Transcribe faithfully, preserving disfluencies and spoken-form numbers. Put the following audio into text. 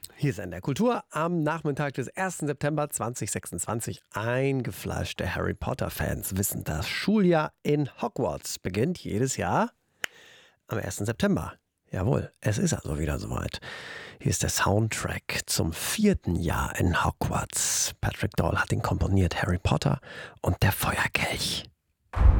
Hier ist N D R Kultur am Nachmittag des ersten September zweitausendsechsundzwanzig. Eingefleischte Harry Potter-Fans wissen, das Schuljahr in Hogwarts beginnt jedes Jahr am ersten September. Jawohl, es ist also wieder soweit. Hier ist der Soundtrack zum vierten Jahr in Hogwarts. Patrick Doyle hat ihn komponiert, Harry Potter und der Feuerkelch.